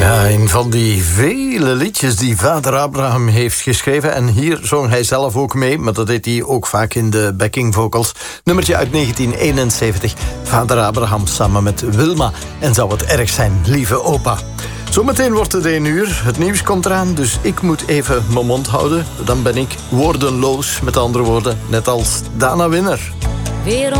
Ja, een van die vele liedjes die vader Abraham heeft geschreven. En hier zong hij zelf ook mee, maar dat deed hij ook vaak in de backing vocals. Nummertje uit 1971. Vader Abraham samen met Wilma. En zou het erg zijn, lieve opa. Zometeen wordt het 1 uur. Het nieuws komt eraan, dus ik moet even mijn mond houden. Dan ben ik woordenloos, met andere woorden, net als Dana Winner. Weer